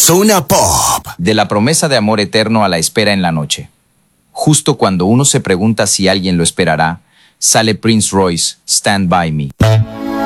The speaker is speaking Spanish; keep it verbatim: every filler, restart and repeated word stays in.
Zona Pop. De la promesa de amor eterno a la espera en la noche. Justo cuando uno se pregunta si alguien lo esperará, sale Prince Royce, Stand By Me.